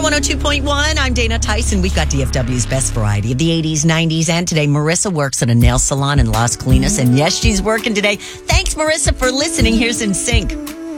102.1. I'm Dana Tyson. We've got DFW's best variety of the 80s, 90s, and today. Marissa works at a nail salon in Las Colinas, and yes, she's working today. Thanks, Marissa, for listening. Here's In Sync.